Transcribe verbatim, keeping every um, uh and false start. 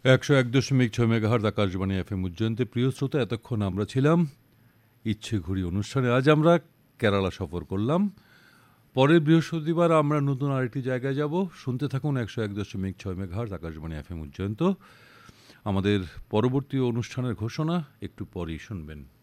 একশো এক দশমিক ছয় মেগাহার্জ আকাশবাণী এফএম উজ্জয়ন্তে। প্রিয় শ্রোতা, এতক্ষণ আমরা ছিলাম ইচ্ছে ঘুরি অনুষ্ঠানে। আজ আমরা কেরালা সফর করলাম। পরের বৃহস্পতিবার আমরা নতুন আরেকটি জায়গায় যাব। শুনতে থাকুন একশো এক দশমিক ছয় মেগাহার্জ আকাশবাণী এফএম উজ্জয়ন্ত। আমাদের পরবর্তী অনুষ্ঠানের ঘোষণা একটু পরেই শুনবেন।